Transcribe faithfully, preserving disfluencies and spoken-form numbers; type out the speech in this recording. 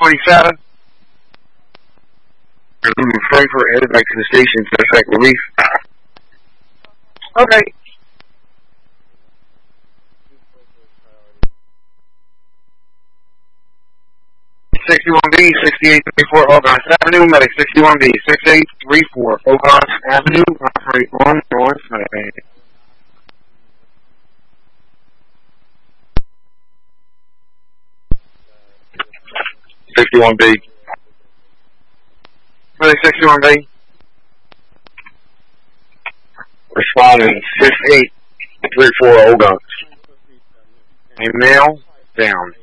twenty-seven. Frankfurt headed back to the station to effect relief. Okay. sixty-one B, sixty-eight thirty-four Ogost Avenue, medic sixty-one B, sixty-eight thirty-four Ogost Avenue, operate on north side. sixty-one B. Medic sixty-one B. Responding six eight three four Ogost. A male down.